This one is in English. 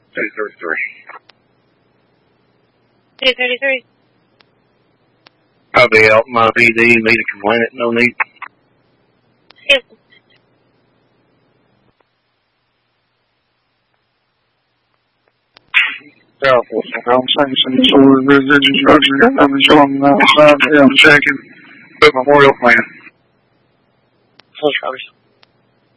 233. 233. I'll be out my PD, need to complain it, no need. Yes. Southwest Wisconsin, solar residential structure, I'm showing outside, I'm checking, but Memorial Plan. Full Traverse.